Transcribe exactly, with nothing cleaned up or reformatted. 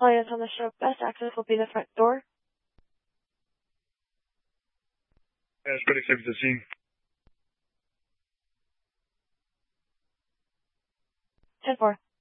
Clients on the show, best access will be the front door. Yeah, it's pretty safe at the scene. ten four.